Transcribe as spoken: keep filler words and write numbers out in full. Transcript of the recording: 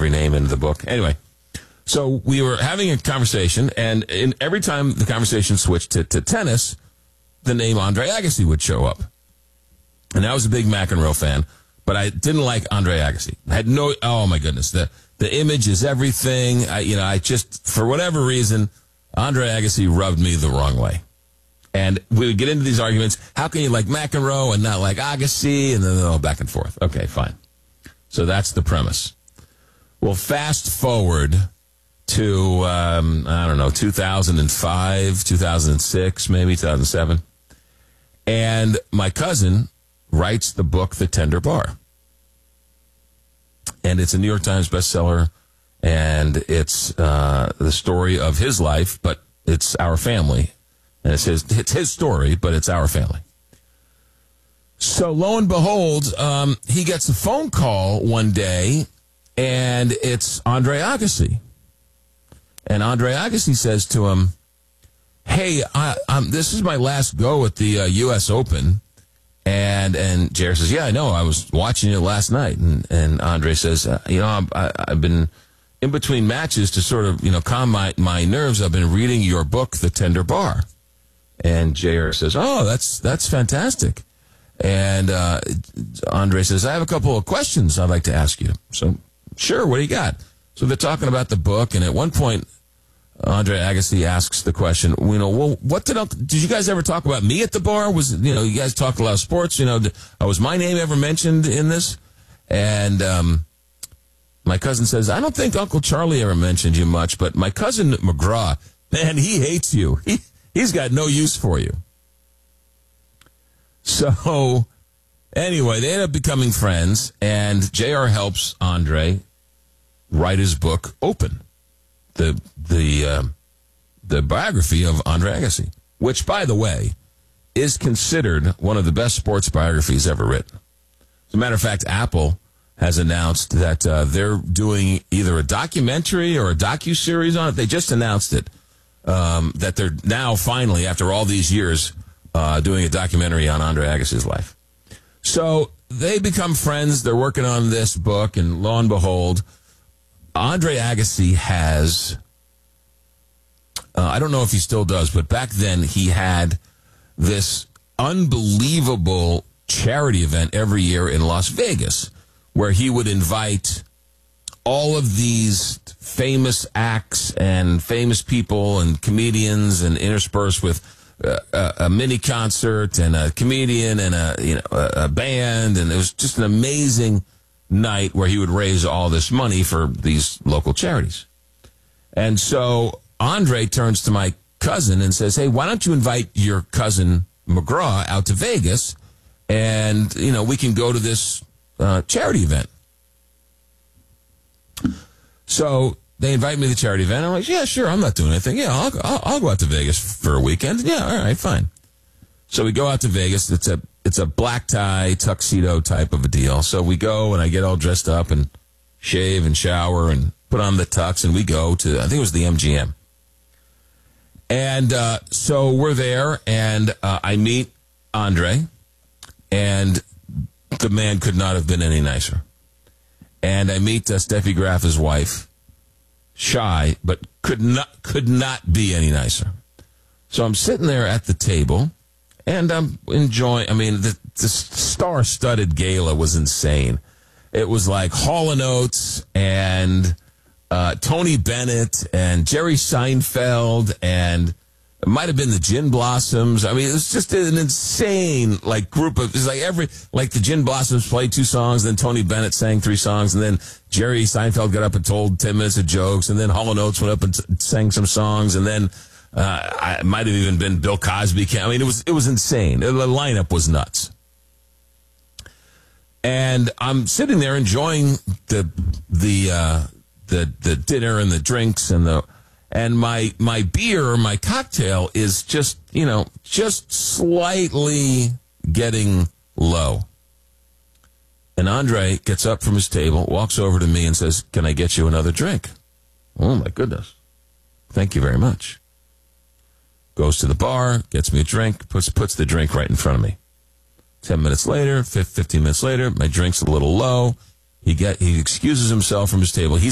every name into the book. Anyway, so we were having a conversation, and in, every time the conversation switched to, to tennis, the name Andre Agassi would show up. And I was a big McEnroe fan, but I didn't like Andre Agassi. I had no, oh my goodness, the the image is everything. I, you know, I just, for whatever reason, Andre Agassi rubbed me the wrong way. And we would get into these arguments. How can you like McEnroe and not like Agassi? And then oh, back and forth. Okay, fine. So that's the premise. Well, fast forward to, um, I don't know, two thousand five, two thousand six, maybe two thousand seven. And my cousin writes the book, The Tender Bar. And it's a New York Times bestseller. And it's uh, the story of his life, but it's our family. And it's his, it's his story, but it's our family. So lo and behold, um, he gets a phone call one day, and it's Andre Agassi. And Andre Agassi says to him, hey, I, um, this is my last go at the uh, U S Open. And and J R says, yeah, I know. I was watching it last night. And, and Andre says, uh, you know, I, I've been in between matches to sort of, you know, calm my, my nerves. I've been reading your book, The Tender Bar. And J R says, oh, that's that's fantastic. And uh, Andre says, I have a couple of questions I'd like to ask you. So, sure, what do you got? So they're talking about the book, and at one point, Andre Agassi asks the question, you know, well, what did Uncle, did you guys ever talk about me at the bar? Was, you know, you guys talked a lot of sports, you know, did, uh, was my name ever mentioned in this? And um, my cousin says, I don't think Uncle Charlie ever mentioned you much, but my cousin McGraw, man, he hates you. He, he's got no use for you. So, anyway, they end up becoming friends, and J R helps Andre write his book, Open, the the uh, the biography of Andre Agassi, which, by the way, is considered one of the best sports biographies ever written. As a matter of fact, Apple has announced that uh, they're doing either a documentary or a docuseries on it. They just announced it, um, that they're now finally, after all these years, Uh, doing a documentary on Andre Agassi's life. So they become friends. They're working on this book, and lo and behold, Andre Agassi has, uh, I don't know if he still does, but back then he had this unbelievable charity event every year in Las Vegas, where he would invite all of these famous acts and famous people and comedians, and interspersed with Uh, a, a mini concert and a comedian and a you know a, a band, and it was just an amazing night where he would raise all this money for these local charities. And so Andre turns to my cousin and says, "Hey, why don't you invite your cousin McGraw out to Vegas, and you know we can go to this uh, charity event." So they invite me to the charity event. I'm like, yeah, sure, I'm not doing anything. Yeah, I'll, I'll, I'll go out to Vegas for a weekend. Yeah, all right, fine. So we go out to Vegas. It's a it's a black tie, tuxedo type of a deal. So we go, and I get all dressed up and shave and shower and put on the tux, and we go to, I think it was the M G M. And uh, so we're there, and uh, I meet Andre, and the man could not have been any nicer. And I meet uh, Steffi Graf, his wife, shy, but could not could not be any nicer. So I'm sitting there at the table, and I'm enjoying, I mean, the, the star-studded gala was insane. It was like Hall and Oates and uh, Tony Bennett and Jerry Seinfeld, and it might have been the Gin Blossoms. I mean, it was just an insane, like, group of, it's like every, like the Gin Blossoms played two songs, then Tony Bennett sang three songs, and then Jerry Seinfeld got up and told ten minutes of jokes, and then Hall and Oates went up and t- sang some songs, and then uh, I, it might have even been Bill Cosby. I mean, it was, it was insane. The lineup was nuts. And I'm sitting there enjoying the, the, uh, the, the dinner and the drinks and the, And my my beer, my cocktail is just, you know, just slightly getting low. And Andre gets up from his table, walks over to me and says, "Can I get you another drink?" Oh, my goodness. Thank you very much. Goes to the bar, gets me a drink, puts puts the drink right in front of me. Ten minutes later, fifteen minutes later, my drink's a little low. He get he excuses himself from his table. He's